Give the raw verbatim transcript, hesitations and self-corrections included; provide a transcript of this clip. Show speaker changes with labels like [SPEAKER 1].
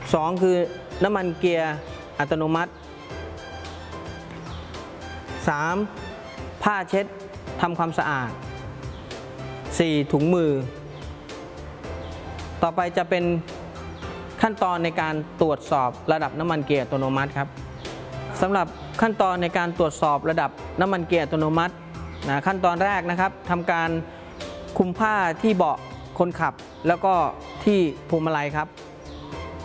[SPEAKER 1] สองคือน้ำมันเกียร์อัตโนมัติ สาม ผ้าเช็ดทำความสะอาด สี่ ถุงมือต่อไปจะเป็นขั้นตอนในการตรวจสอบระดับน้ำมันเกียร์อัตโนมัติครับสำหรับขั้นตอนในการตรวจสอบระดับน้ำมันเกียร์อัตโนมัตินะขั้นตอนแรกนะครับทำการคลุมผ้าที่เบาะคนขับแล้วก็ที่พวงมาลัยครับ